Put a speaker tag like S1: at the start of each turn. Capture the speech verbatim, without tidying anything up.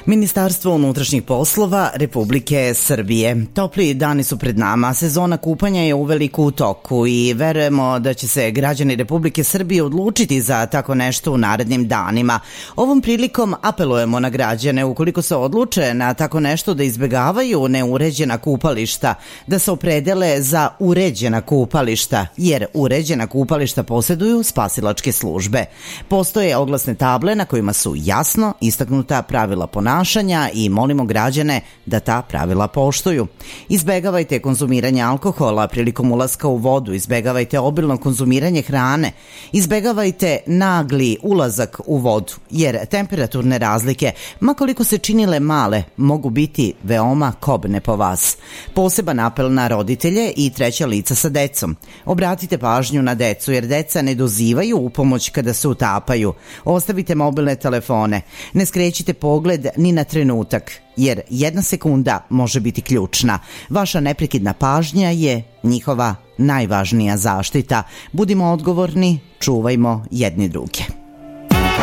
S1: Ministarstvo unutrašnjih poslova Republike Srbije. Topli dani su pred nama, sezona kupanja je uveliko u toku i verujemo da će se građani Republike Srbije odlučiti za tako nešto u narednim danima. Ovom prilikom apelujemo na građane ukoliko se odluče na tako nešto da izbegavaju neuređena kupališta, da se opredele za uređena kupališta, jer uređena kupališta posjeduju spasilačke službe. Postoje oglasne table na kojima su jasno istaknuta pravila ponašanja i molimo građane da ta pravila poštuju. Izbegavajte konzumiranje alkohola prilikom ulaska u vodu, izbegavajte obilno konzumiranje hrane, izbegavajte nagli ulazak u vodu, jer temperaturne razlike, makoliko se činile male, mogu biti veoma kobne po vas. Poseban apel na roditelje i treća lica sa decom. Obratite pažnju na decu, jer deca ne dozivaju u pomoć kada se utapaju. Ostavite mobilne telefone. Ne skrećite pogled ni na trenutak, jer jedna sekunda može biti ključna. Vaša neprekidna pažnja je njihova najvažnija zaštita. Budimo odgovorni, čuvajmo jedni druge.